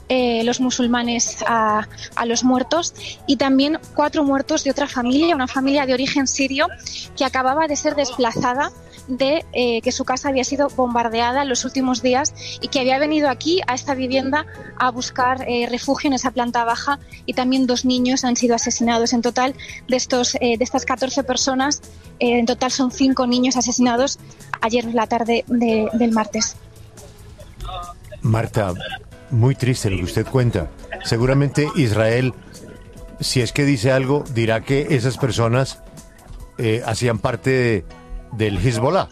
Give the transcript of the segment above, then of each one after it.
los musulmanes a los muertos, y también 4 muertos de otra familia, una familia de origen sirio que acababa de ser desplazada de que su casa había sido bombardeada en los últimos días y que había venido aquí a esta vivienda a buscar refugio en esa planta baja, y también 2 niños han sido asesinados. En total, de estas 14 personas, en total son 5 niños asesinados ayer en la tarde del martes. Marta, muy triste lo que usted cuenta. Seguramente Israel, si es que dice algo, dirá que esas personas hacían parte del Hezbollah.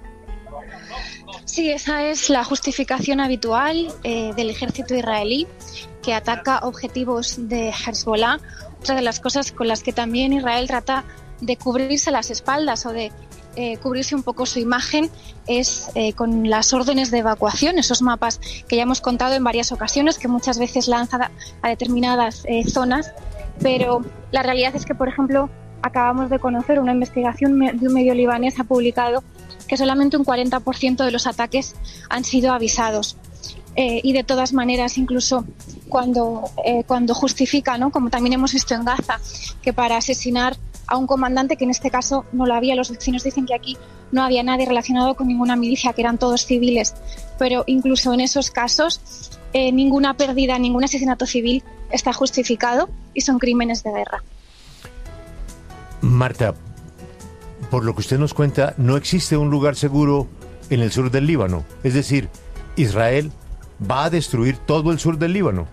Sí, esa es la justificación habitual del ejército israelí, que ataca objetivos de Hezbollah. Otra de las cosas con las que también Israel trata de cubrirse las espaldas o de cubrirse un poco su imagen es con las órdenes de evacuación, esos mapas que ya hemos contado en varias ocasiones, que muchas veces lanza a determinadas zonas, pero la realidad es que, por ejemplo, acabamos de conocer, una investigación de un medio libanés ha publicado que solamente un 40% de los ataques han sido avisados. Y de todas maneras, incluso cuando justifica, ¿no?, como también hemos visto en Gaza, que para asesinar a un comandante, que en este caso no lo había, los vecinos dicen que aquí no había nadie relacionado con ninguna milicia, que eran todos civiles, pero incluso en esos casos ninguna pérdida, ningún asesinato civil está justificado y son crímenes de guerra. Marta, por lo que usted nos cuenta, no existe un lugar seguro en el sur del Líbano. Es decir, Israel va a destruir todo el sur del Líbano.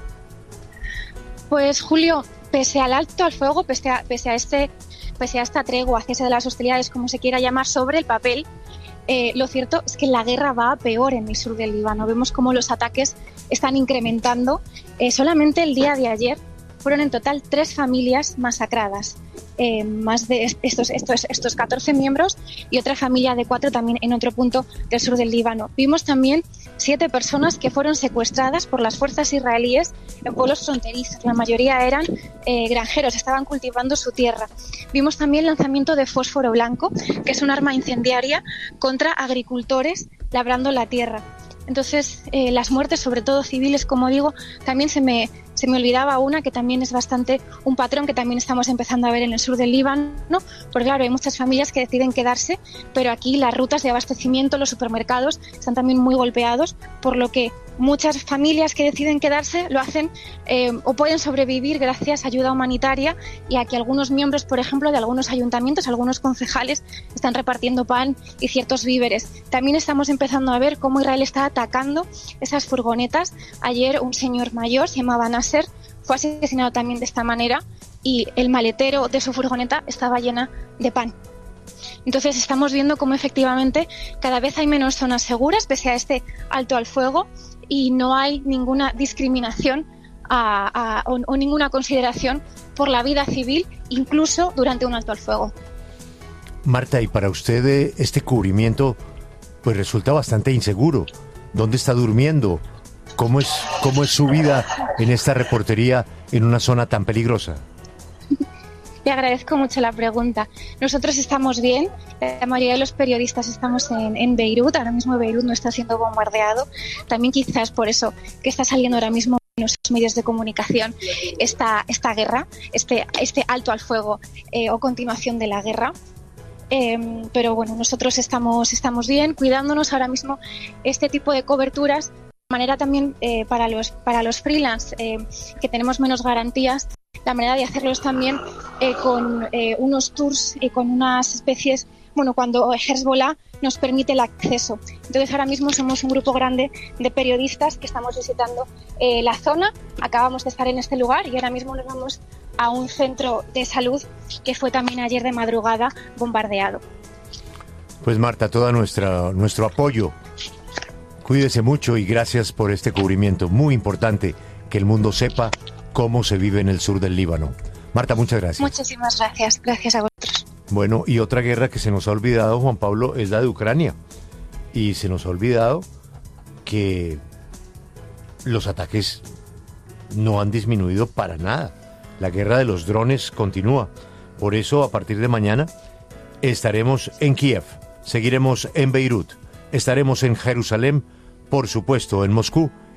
Pues, Julio, pese al alto al fuego, pese a esta tregua, cese de las hostilidades, como se quiera llamar, sobre el papel, lo cierto es que la guerra va a peor en el sur del Líbano. Vemos cómo los ataques están incrementando. Solamente el día de ayer fueron en total 3 familias masacradas. Más de estos 14 miembros y otra familia de 4 también en otro punto del sur del Líbano. Vimos también 7 personas que fueron secuestradas por las fuerzas israelíes en pueblos fronterizos. La mayoría eran granjeros, estaban cultivando su tierra. Vimos también el lanzamiento de fósforo blanco, que es un arma incendiaria contra agricultores labrando la tierra. Entonces, las muertes, sobre todo civiles, como digo, también se me olvidaba una que también es bastante un patrón que también estamos empezando a ver en el sur del Líbano, porque claro, hay muchas familias que deciden quedarse, pero aquí las rutas de abastecimiento, los supermercados están también muy golpeados, por lo que muchas familias que deciden quedarse lo hacen o pueden sobrevivir gracias a ayuda humanitaria, y aquí algunos miembros, por ejemplo, de algunos ayuntamientos, algunos concejales están repartiendo pan y ciertos víveres. También estamos empezando a ver cómo Israel está atacando esas furgonetas. Ayer un señor mayor, se llamaba Nasser, fue asesinado también de esta manera, y el maletero de su furgoneta estaba llena de pan. Entonces estamos viendo cómo efectivamente cada vez hay menos zonas seguras pese a este alto al fuego, y no hay ninguna discriminación o ninguna consideración por la vida civil, incluso durante un alto al fuego. Marta, y para usted este cubrimiento pues resulta bastante inseguro. ¿Dónde está durmiendo? ¿Cómo es su vida en esta reportería en una zona tan peligrosa? Le agradezco mucho la pregunta. Nosotros estamos bien, la mayoría de los periodistas estamos en Beirut. Ahora mismo Beirut no está siendo bombardeado. También quizás por eso que está saliendo ahora mismo en los medios de comunicación esta guerra, este alto al fuego o continuación de la guerra. Pero bueno, nosotros estamos bien, cuidándonos ahora mismo. Este tipo de coberturas, de manera también para los freelance que tenemos menos garantías, la manera de hacerlo es también con unos tours y con unas especies, cuando Hezbollah nos permite el acceso. Entonces ahora mismo somos un grupo grande de periodistas que estamos visitando la zona. Acabamos de estar en este lugar y ahora mismo nos vamos a un centro de salud que fue también ayer de madrugada bombardeado. Pues Marta, todo nuestro apoyo. Cuídese mucho y gracias por este cubrimiento. Muy importante que el mundo sepa cómo se vive en el sur del Líbano. Marta, muchas gracias. Muchísimas gracias. Gracias a vosotros. Bueno, y otra guerra que se nos ha olvidado, Juan Pablo, es la de Ucrania. Y se nos ha olvidado que los ataques no han disminuido para nada. La guerra de los drones continúa. Por eso, a partir de mañana, estaremos en Kiev, seguiremos en Beirut, estaremos en Jerusalén, por supuesto, en Moscú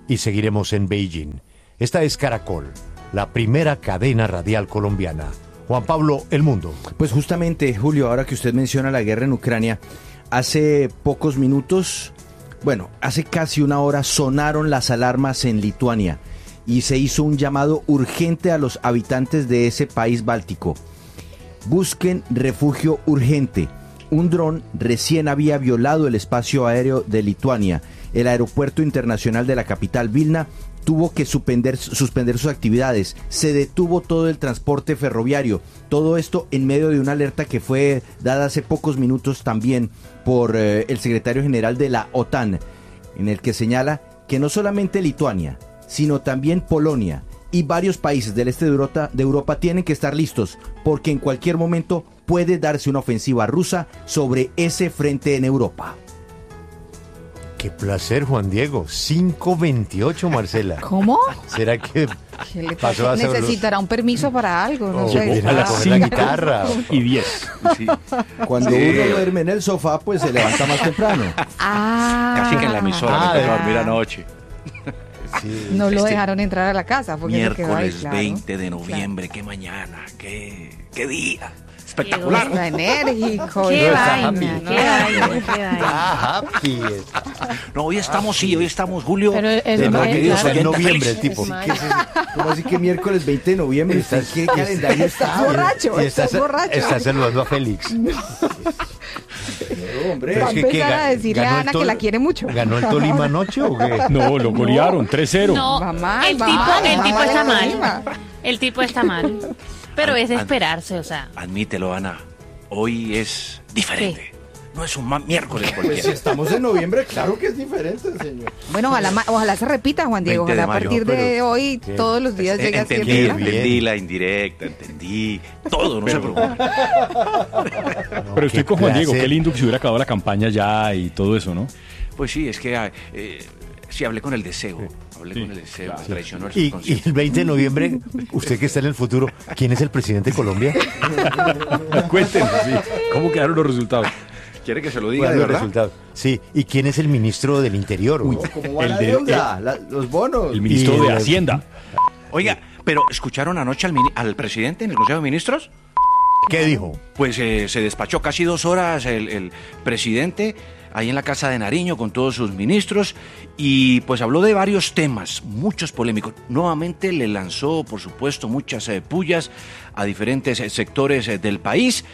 y seguiremos en Beijing. Esta es Caracol, la primera cadena radial colombiana. Juan Pablo, El Mundo. Pues justamente, Julio, ahora que usted menciona la guerra en Ucrania, hace pocos minutos, hace casi una hora sonaron las alarmas en Lituania y se hizo un llamado urgente a los habitantes de ese país báltico. Busquen refugio urgente. Un dron recién había violado el espacio aéreo de Lituania. El aeropuerto internacional de la capital, Vilna, tuvo que suspender sus actividades. Se detuvo todo el transporte ferroviario. Todo esto en medio de una alerta que fue dada hace pocos minutos también por el secretario general de la OTAN, en el que señala que no solamente Lituania, sino también Polonia y varios países del este de Europa tienen que estar listos, porque en cualquier momento puede darse una ofensiva rusa sobre ese frente en Europa. Qué placer, Juan Diego. 5:28, Marcela. ¿Cómo? ¿Será que ¿Qué le pasó a necesitará un permiso para algo? No sé. viene a coger la guitarra? Y 10. Sí. Cuando uno duerme en el sofá, pues se levanta más temprano. Casi que en la emisora me tocó dormir anoche. Sí. No lo dejaron entrar a la casa. Porque Miércoles se quedó ahí, 20 de noviembre, qué mañana, qué día. Espectacular. Está enérgico. Qué vaina, qué happy. No, hoy estamos, Julio. Pero En noviembre, tipo. ¿Cómo así que miércoles 20 de noviembre? Estás- ¿Qué calendario está? borracho, Y estás borracho. Estás saludando a Félix. No, hombre. Va a empezar a decirle a Ana que la quiere mucho. ¿Ganó el Tolima anoche o qué? No, lo golearon, 3-0. No, Va mal, el va tipo, mal, el va tipo mal está en mal. Tolima. El tipo está mal. Pero es de esperarse, o sea. Admítelo, Ana. Hoy es diferente. No es un miércoles Pues si cualquiera. estamos en noviembre, claro que es diferente, señor. Bueno, ojalá se repita, Juan Diego. 20 de Ojalá a mayo, partir de hoy sí. todos los días llegue a Entendí, cierta bien. entendí la indirecta, entendí todo, no se preocupe. Pero estoy Qué con Juan Diego, placer. qué lindo que se hubiera acabado la campaña ya y todo eso, ¿no? Pues sí, es que sí hablé con el deseo. Hablé con el deseo, me traicionó el Y subconsciente. el 20 de noviembre, usted que está en el futuro, ¿quién es el presidente de Colombia? Cuéntenos, sí. ¿Cómo quedaron los resultados? ¿Quiere que se lo diga ¿Cuáles de los verdad? resultados? Sí, ¿y quién es el ministro del Interior? ¿Cómo va El la de- deuda? Los bonos. El ministro Y de el- Hacienda. Oiga, pero ¿escucharon anoche al presidente en el Consejo de Ministros? ¿Qué dijo? Pues se despachó casi 2 horas el presidente ahí en la Casa de Nariño con todos sus ministros y pues habló de varios temas, muchos polémicos. Nuevamente le lanzó, por supuesto, muchas pullas a diferentes sectores del país.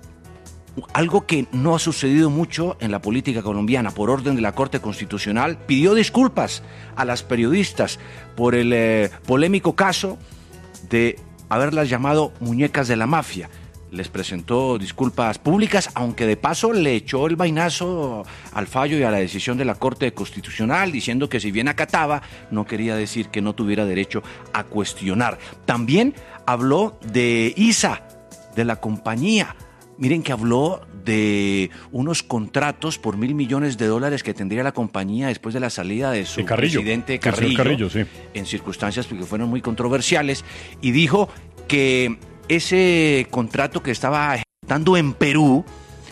Algo que no ha sucedido mucho en la política colombiana. Por orden de la Corte Constitucional, pidió disculpas a las periodistas por el polémico caso de haberlas llamado muñecas de la mafia. Les presentó disculpas públicas, aunque de paso le echó el vainazo al fallo y a la decisión de la Corte Constitucional, diciendo que si bien acataba, no quería decir que no tuviera derecho a cuestionar. También habló de ISA, de la compañía. Miren que habló de unos contratos por $1.000 millones que tendría la compañía después de la salida de su De Carrillo, presidente del señor Carrillo, sí. en circunstancias que fueron muy controversiales, y dijo que ese contrato que estaba ejecutando en Perú,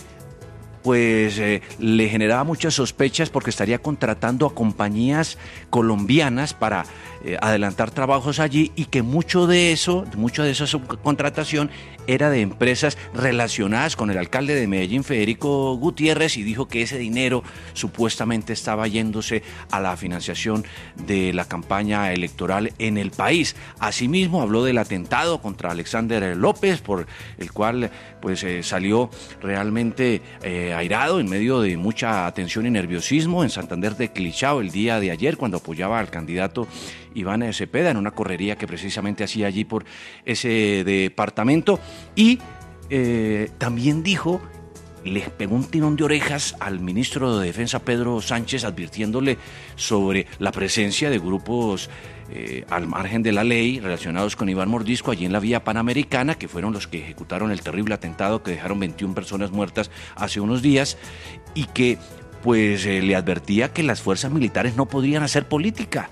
pues le generaba muchas sospechas porque estaría contratando a compañías colombianas para adelantar trabajos allí, y que mucho de esa subcontratación era de empresas relacionadas con el alcalde de Medellín, Federico Gutiérrez, y dijo que ese dinero supuestamente estaba yéndose a la financiación de la campaña electoral en el país. Asimismo, habló del atentado contra Alexander López, por el cual pues salió realmente airado en medio de mucha atención y nerviosismo en Santander de Clichao el día de ayer, cuando apoyaba al candidato Iván Cepeda en una correría que precisamente hacía allí por ese departamento. Y también dijo, les pegó un tirón de orejas al ministro de Defensa Pedro Sánchez, advirtiéndole sobre la presencia de grupos al margen de la ley relacionados con Iván Mordisco allí en la vía Panamericana, que fueron los que ejecutaron el terrible atentado que dejaron 21 personas muertas hace unos días, y que pues le advertía que las fuerzas militares no podrían hacer política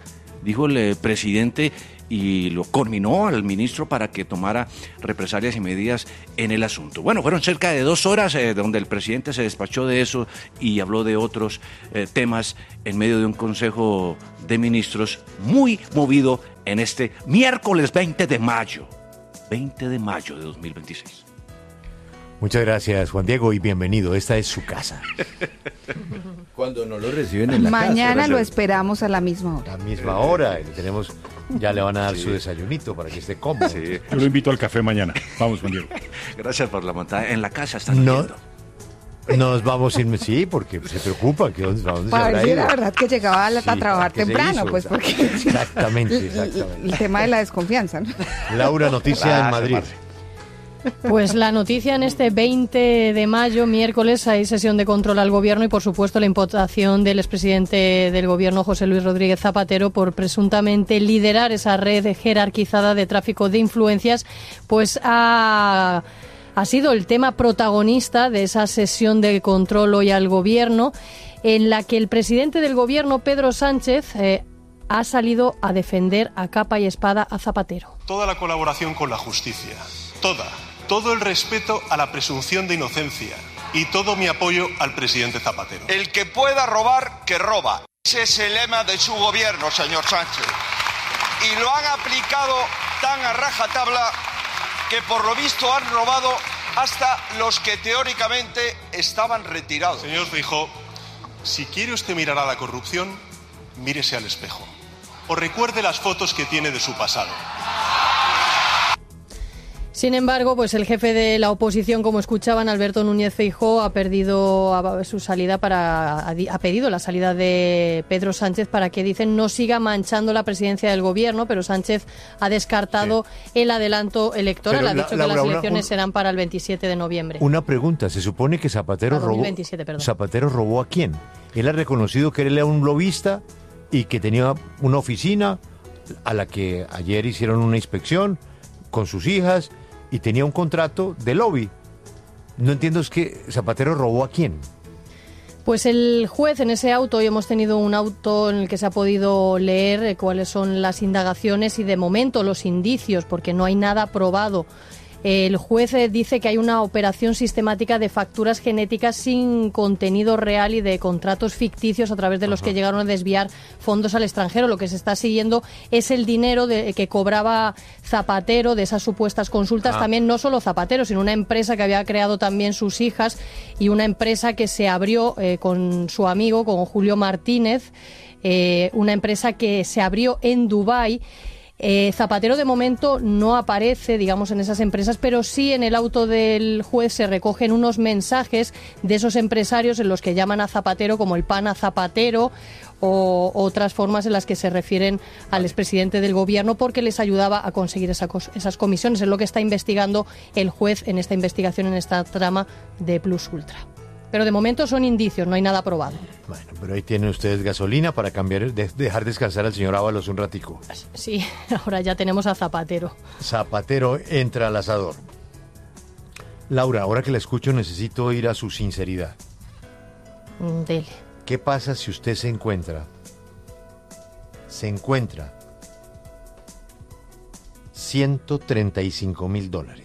dijo el presidente, y lo conminó al ministro para que tomara represalias y medidas en el asunto. Bueno, fueron cerca de 2 horas donde el presidente se despachó de eso y habló de otros temas en medio de un consejo de ministros muy movido en este miércoles 20 de mayo de 2026. Muchas gracias, Juan Diego, y bienvenido. Esta es su casa. Cuando no lo reciben en la Mañana casa. lo esperamos a la misma hora. A la misma hora. Ya le van a dar su desayunito para que esté cómodo. Sí. Yo lo invito al café mañana. Vamos, Juan Diego. Gracias por la montada. En la casa están No, oyendo. nos vamos a ir, sí, porque se preocupa que a dónde se Para habrá ver si ido. la verdad que llegaba a Sí, trabajar ¿qué se temprano, hizo? pues porque Exactamente. el tema de la desconfianza, ¿no? Laura, noticia en Gracias, Madrid. Marce. Pues la noticia en este 20 de mayo, miércoles, hay sesión de control al gobierno y, por supuesto, la imputación del expresidente del gobierno, José Luis Rodríguez Zapatero, por presuntamente liderar esa red jerarquizada de tráfico de influencias, pues ha sido el tema protagonista de esa sesión de control hoy al gobierno, en la que el presidente del gobierno, Pedro Sánchez, ha salido a defender a capa y espada a Zapatero. Toda la colaboración con la justicia, todo el respeto a la presunción de inocencia y todo mi apoyo al presidente Zapatero. El que pueda robar, que roba. Ese es el lema de su gobierno, señor Sánchez. Y lo han aplicado tan a rajatabla que por lo visto han robado hasta los que teóricamente estaban retirados. Señor Feijóo, si quiere usted mirar a la corrupción, mírese al espejo. O recuerde las fotos que tiene de su pasado. Sin embargo, pues el jefe de la oposición, como escuchaban, Alberto Núñez Feijóo, ha pedido la salida de Pedro Sánchez para que, dicen, no siga manchando la presidencia del gobierno, pero Sánchez ha descartado el adelanto electoral. Pero, ha dicho Laura, que las elecciones serán para el 27 de noviembre. Una pregunta, se supone que Zapatero Para 2027, perdón. ¿Zapatero robó a quién? Él ha reconocido que él era un lobista y que tenía una oficina a la que ayer hicieron una inspección con sus hijas y tenía un contrato de lobby. No entiendo, es que Zapatero robó a quién. Pues el juez, en ese auto, hoy hemos tenido un auto en el que se ha podido leer cuáles son las indagaciones y, de momento, los indicios, porque no hay nada probado. El juez dice que hay una operación sistemática de facturas genéticas sin contenido real y de contratos ficticios a través de los que llegaron a desviar fondos al extranjero. Lo que se está siguiendo es el dinero que cobraba Zapatero de esas supuestas consultas. También no solo Zapatero, sino una empresa que había creado también sus hijas y una empresa que se abrió con su amigo, con Julio Martínez, una empresa que se abrió en Dubái. Zapatero de momento no aparece, digamos, en esas empresas, pero sí en el auto del juez se recogen unos mensajes de esos empresarios en los que llaman a Zapatero como el pana Zapatero o otras formas en las que se refieren al expresidente del gobierno porque les ayudaba a conseguir esas comisiones. Es lo que está investigando el juez en esta investigación, en esta trama de Plus Ultra. Pero de momento son indicios, no hay nada probado. Bueno, pero ahí tienen ustedes gasolina para dejar descansar al señor Ábalos un ratico. Sí, ahora ya tenemos a Zapatero. Zapatero entra al asador. Laura, ahora que la escucho necesito ir a su sinceridad. Dele. ¿Qué pasa si usted se encuentra $135,000?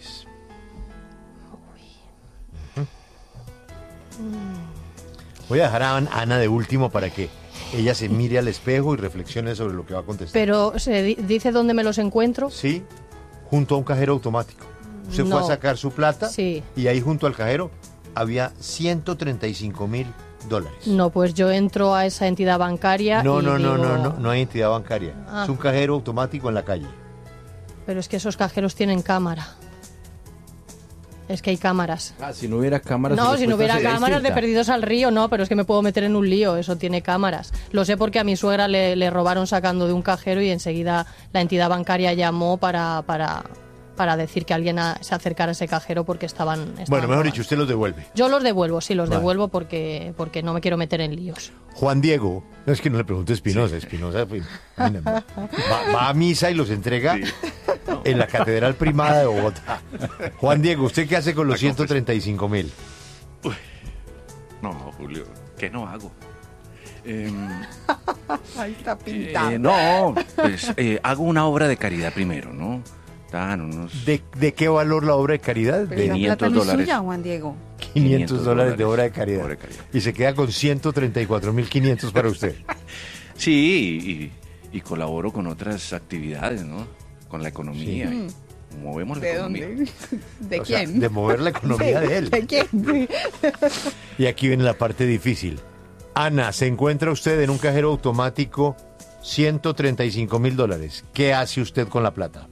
Voy a dejar a Ana de último para que ella se mire al espejo y reflexione sobre lo que va a contestar. Pero ¿se dice dónde me los encuentro? Sí, junto a un cajero automático. Usted fue a sacar su plata sí. Y ahí junto al cajero había $135,000. No, pues yo entro a esa entidad bancaria. No hay entidad bancaria. Es un cajero automático en la calle. Pero es que esos cajeros tienen cámara. Es que hay cámaras. Si no hubiera cámaras... No, si no hubiera cámaras distinta. de Perdidos al Río, no, pero es que me puedo meter en un lío, eso tiene cámaras. Lo sé porque a mi suegra le robaron sacando de un cajero y enseguida la entidad bancaria llamó para decir que alguien se acercara a ese cajero porque estaban bueno, mejor robados. dicho, usted los devuelve. Yo los devuelvo, sí, los Vale. devuelvo porque no me quiero meter en líos. Juan Diego, no es que no le pregunte a Espinosa, Espinosa pues, va a misa y los entrega en la Catedral Primada de Bogotá. Juan Diego, ¿usted qué hace con los 135,000? No, Julio, ¿qué no hago? Ahí está pintado. No, pues hago una obra de caridad primero, ¿no? Dan unos ¿De qué valor la obra de caridad? Pero De esa 500 plata no es dólares. suya, Juan Diego. $500 de obra de caridad. Obra de caridad. Y se queda con 134.500 para usted. Sí, y colaboro con otras actividades, ¿no? Con la economía. Sí. Y movemos la ¿De economía. dónde? ¿De O sea, quién? de mover la economía de él. ¿De quién? Y aquí viene la parte difícil. Ana, se encuentra usted en un cajero automático $135.000. ¿Qué hace usted con la plata?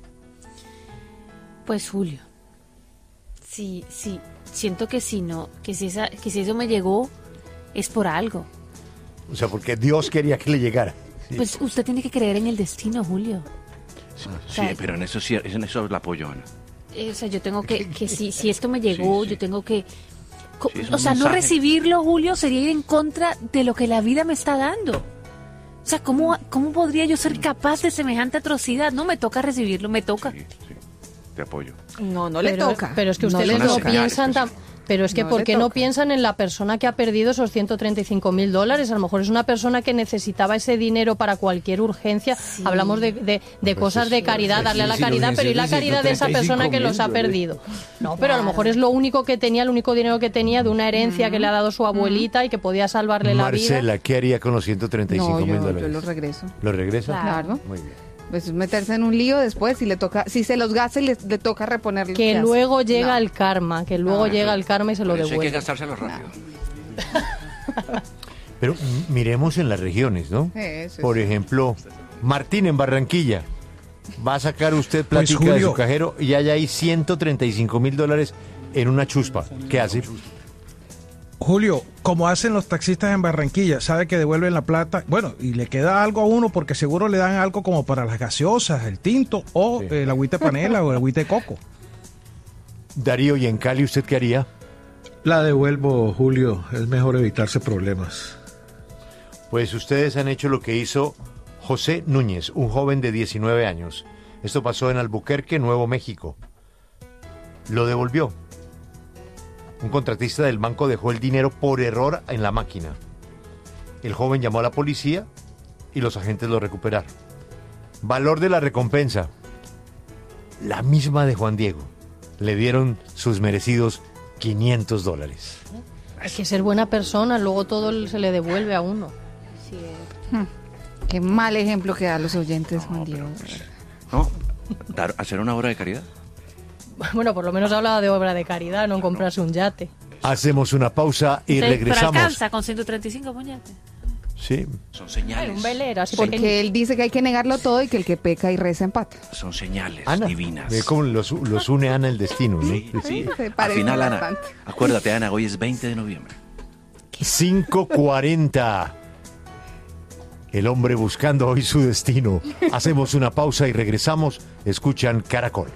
Pues Julio, sí, siento que si eso me llegó es por algo. O sea, porque Dios quería que le llegara. Sí. Pues usted tiene que creer en el destino, Julio. Sí, pero en eso la apoyo, Ana. O sea, yo tengo que si esto me llegó, Sí. yo tengo que... Sí, es o un sea, no mensaje. recibirlo, Julio, sería ir en contra de lo que la vida me está dando. O sea, ¿cómo podría yo ser capaz de semejante atrocidad? No, me toca recibirlo, me toca. Sí, te apoyo. No, no le toca. Pero es que No ustedes le no toca. piensan pero es que No ¿por le qué no toca. piensan en la persona que ha perdido esos $135.000? A lo mejor es una persona que necesitaba ese dinero para cualquier urgencia. Sí. Hablamos de cosas de caridad, darle a la sí, la caridad, pero ¿y la urgencia caridad de esa persona que los ha $135.000? perdido? No, pero a lo mejor es lo único que tenía, el único dinero que tenía de una herencia que le ha dado su abuelita y que podía salvarle la vida. Marcela, ¿qué haría con los $135.000? yo lo regreso. ¿Lo regresa? Claro. Muy bien. Pues meterse en un lío después, si se los gasta y le toca reponerlo. Que ¿qué hace? luego llega No. el karma, que luego llega el karma y se lo Por eso hay que devuelve. gastárselo rápido. Pero miremos en las regiones, ¿no? Eso, Por sí. ejemplo, Martín en Barranquilla. Va a sacar usted plática de Julio. su cajero y hay ahí $135.000 en una chuspa. ¿Qué hace? Julio, como hacen los taxistas en Barranquilla, sabe que devuelven la plata, bueno, y le queda algo a uno porque seguro le dan algo como para las gaseosas, el tinto o Sí. el agüita de panela o el agüita de coco. Darío, ¿y en Cali usted qué haría? La devuelvo, Julio. Es mejor evitarse problemas. Pues ustedes han hecho lo que hizo José Núñez, un joven de 19 años. Esto pasó en Albuquerque, Nuevo México. Lo devolvió. Un contratista del banco dejó el dinero por error en la máquina. El joven llamó a la policía y los agentes lo recuperaron. Valor de la recompensa, la misma de Juan Diego. Le dieron sus merecidos $500. Hay que ser buena persona, luego todo se le devuelve a uno. Qué mal ejemplo que da a los oyentes, Juan Diego. ¿No? Hacer una obra de caridad. Bueno, por lo menos hablaba de obra de caridad, no en comprarse un yate. Hacemos una pausa y Pero regresamos. alcanza con 135 puñetes. Sí. Son señales. Un velero así Porque pequeño. él dice que hay que negarlo todo y que el que peca y reza empata. Son señales Ana, divinas. ve cómo los une Ana el destino, ¿no? Sí, sí. Se Al parece final, Ana, bastante. acuérdate, Ana, hoy es 20 de noviembre. 5:40. El hombre buscando hoy su destino. Hacemos una pausa y regresamos. Escuchan Caracol.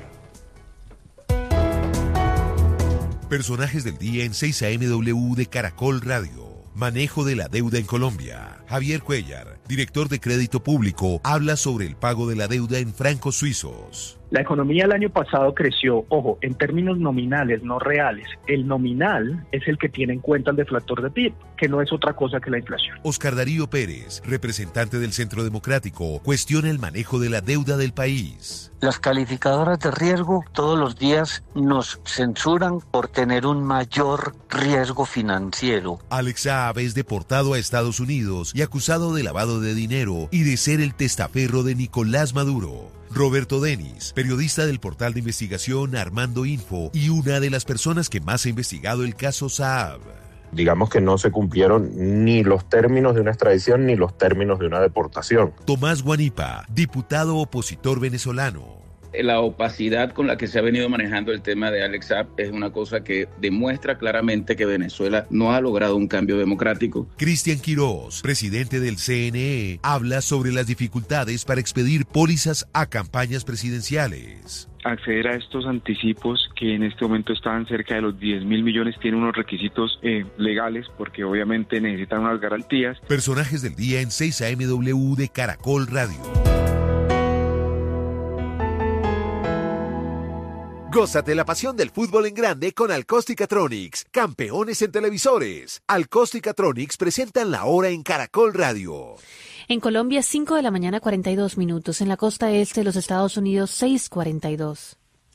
Personajes del día en 6 AMW de Caracol Radio. Manejo de la deuda en Colombia. Javier Cuellar, director de Crédito Público, habla sobre el pago de la deuda en francos suizos. La economía el año pasado creció, ojo, en términos nominales, no reales. El nominal es el que tiene en cuenta el deflactor de PIB, que no es otra cosa que la inflación. Oscar Darío Pérez, representante del Centro Democrático, cuestiona el manejo de la deuda del país. Las calificadoras de riesgo todos los días nos censuran por tener un mayor riesgo financiero. Alex Saab es deportado a Estados Unidos y acusado de lavado de dinero y de ser el testaferro de Nicolás Maduro. Roberto Denis, periodista del portal de investigación Armando Info y una de las personas que más ha investigado el caso Saab. Digamos que no se cumplieron ni los términos de una extradición ni los términos de una deportación. Tomás Guanipa, diputado opositor venezolano. La opacidad con la que se ha venido manejando el tema de Alex Saab es una cosa que demuestra claramente que Venezuela no ha logrado un cambio democrático. Cristian Quirós, presidente del CNE, habla sobre las dificultades para expedir pólizas a campañas presidenciales. Acceder a estos anticipos que en este momento están cerca de los 10.000 millones tiene unos requisitos legales porque obviamente necesitan unas garantías. Personajes del día en 6 AMW de Caracol Radio. Gózate la pasión del fútbol en grande con Alcosticatronics, campeones en televisores. Alcosticatronics presentan la hora en Caracol Radio. En Colombia, 5 de la mañana, 42 minutos. En la costa este de los Estados Unidos, 6:42.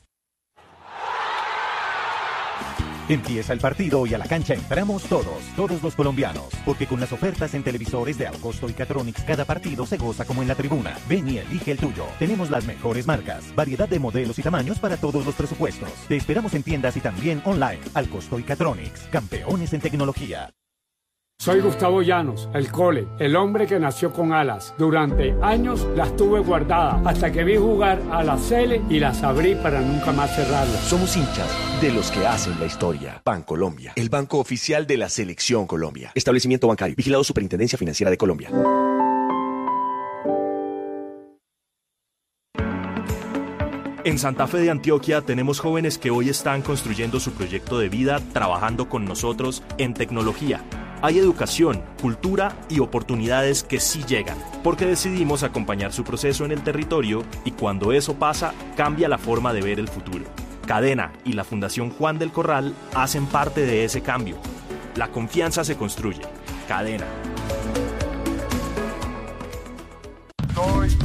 Empieza el partido y a la cancha entramos todos los colombianos, porque con las ofertas en televisores de Alcosto y Catronics cada partido se goza como en la tribuna. Ven y elige el tuyo. Tenemos las mejores marcas, variedad de modelos y tamaños para todos los presupuestos. Te esperamos en tiendas y también online. Alcosto y Catronics, campeones en tecnología. Soy Gustavo Llanos, el Cole, el hombre que nació con alas. Durante años las tuve guardadas hasta que vi jugar a la Sele y las abrí para nunca más cerrarlas. Somos hinchas de los que hacen la historia. Bancolombia, el banco oficial de la Selección Colombia. Establecimiento bancario, vigilado Superintendencia Financiera de Colombia. En Santa Fe de Antioquia tenemos jóvenes que hoy están construyendo su proyecto de vida trabajando con nosotros en tecnología. Hay educación, cultura y oportunidades que sí llegan, porque decidimos acompañar su proceso en el territorio y cuando eso pasa, cambia la forma de ver el futuro. Cadena y la Fundación Juan del Corral hacen parte de ese cambio. La confianza se construye. Cadena,